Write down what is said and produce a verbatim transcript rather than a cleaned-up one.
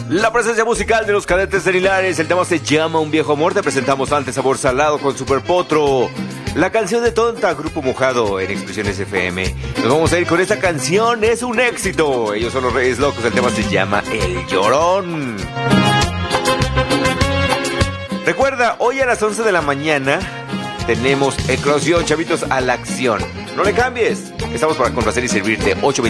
La presencia musical de los Cadetes de Linares. El tema se llama Un Viejo Amor. Te presentamos antes Sabor Salado con Super Potro. La canción de Tonta, Grupo Mojado en Expresiones F M. Nos vamos a ir con esta canción, es un éxito. Ellos son los Reyes Locos, el tema se llama El Llorón. Recuerda, hoy a las once de la mañana tenemos Eclosión, chavitos, a la acción. No le cambies, estamos para complacer y servirte. ocho